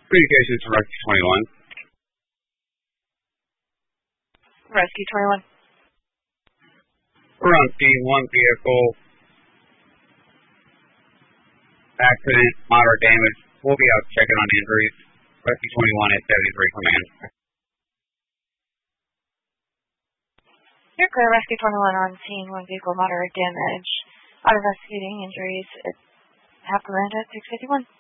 Communications to Rescue 21. Rescue 21. We're on scene, one vehicle, accident, moderate damage. We'll be out checking on injuries. Rescue 21 at 73 command. You're clear, Rescue 21 on scene, one vehicle, moderate damage. Out investigating injuries at half command at 651.